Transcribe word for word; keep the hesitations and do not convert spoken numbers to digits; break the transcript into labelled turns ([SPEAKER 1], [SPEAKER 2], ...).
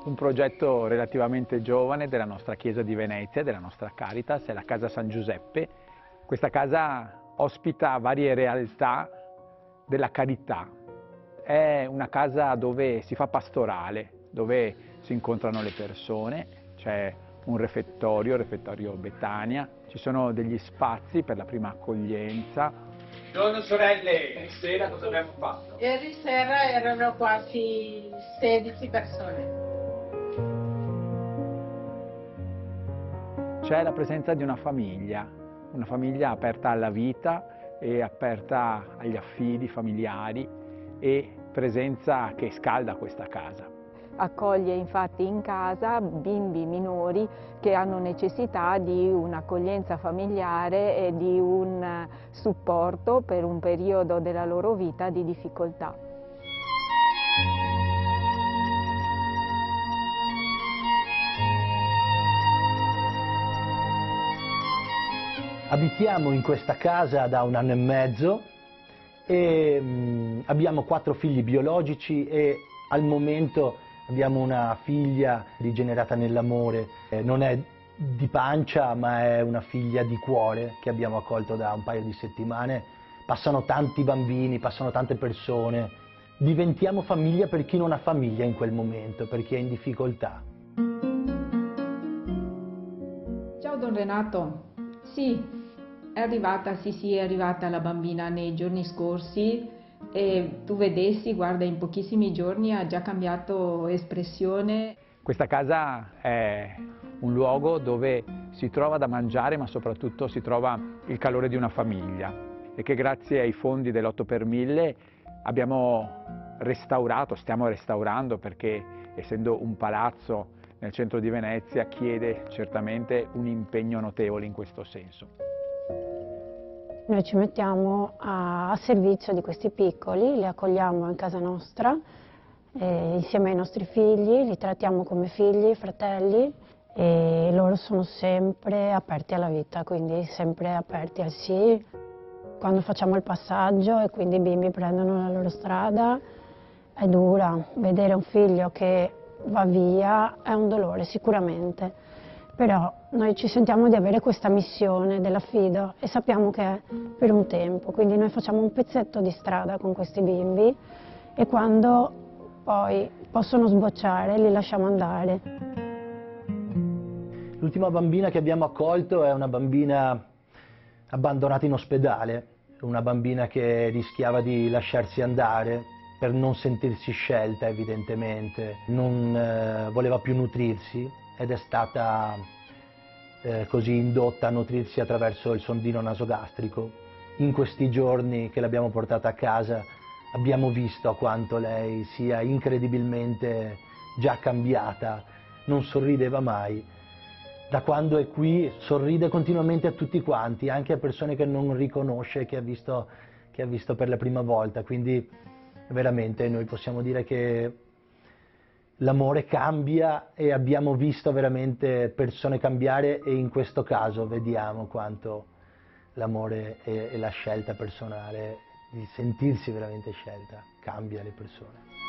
[SPEAKER 1] un progetto relativamente giovane della nostra Chiesa di Venezia, della nostra Caritas, è la Casa San Giuseppe. Questa casa ospita varie realtà della carità. È una casa dove si fa pastorale, dove si incontrano le persone, c'è un refettorio, il refettorio Betania, ci sono degli spazi per la prima accoglienza.
[SPEAKER 2] Buongiorno sorelle, ieri sera cosa abbiamo fatto?
[SPEAKER 3] Ieri sera erano quasi sedici persone.
[SPEAKER 1] C'è la presenza di una famiglia, una famiglia aperta alla vita e aperta agli affidi familiari e presenza che scalda questa casa.
[SPEAKER 4] Accoglie infatti in casa bimbi minori che hanno necessità di un'accoglienza familiare e di un supporto per un periodo della loro vita di difficoltà.
[SPEAKER 5] Abitiamo in questa casa da un anno e mezzo e mh, abbiamo quattro figli biologici e al momento abbiamo una figlia rigenerata nell'amore, eh, non è di pancia ma è una figlia di cuore che abbiamo accolto da un paio di settimane. Passano tanti bambini, passano tante persone, diventiamo famiglia per chi non ha famiglia in quel momento, per chi è in difficoltà.
[SPEAKER 6] Ciao Don Renato, sì, è arrivata, sì sì, è arrivata la bambina nei giorni scorsi e tu vedessi, guarda, in pochissimi giorni ha già cambiato espressione.
[SPEAKER 1] Questa casa è un luogo dove si trova da mangiare ma soprattutto si trova il calore di una famiglia e che grazie ai fondi dell'otto per mille abbiamo restaurato, stiamo restaurando perché essendo un palazzo nel centro di Venezia chiede certamente un impegno notevole in questo senso.
[SPEAKER 7] Noi ci mettiamo a, a servizio di questi piccoli, li accogliamo in casa nostra eh, insieme ai nostri figli, li trattiamo come figli, fratelli e loro sono sempre aperti alla vita, quindi sempre aperti al sì. Quando facciamo il passaggio e quindi i bimbi prendono la loro strada è dura, vedere un figlio che va via è un dolore sicuramente. Però noi ci sentiamo di avere questa missione dell'affido e sappiamo che è per un tempo, quindi noi facciamo un pezzetto di strada con questi bimbi e quando poi possono sbocciare li lasciamo andare.
[SPEAKER 5] L'ultima bambina che abbiamo accolto è una bambina abbandonata in ospedale, una bambina che rischiava di lasciarsi andare per non sentirsi scelta evidentemente, non eh, voleva più nutrirsi ed è stata eh, così indotta a nutrirsi attraverso il sondino nasogastrico. In questi giorni che l'abbiamo portata a casa abbiamo visto a quanto lei sia incredibilmente già cambiata, non sorrideva mai. Da quando è qui sorride continuamente a tutti quanti, anche a persone che non riconosce, che ha visto, che ha visto per la prima volta, quindi veramente noi possiamo dire che l'amore cambia e abbiamo visto veramente persone cambiare e in questo caso vediamo quanto l'amore e, e la scelta personale di sentirsi veramente scelta cambia le persone.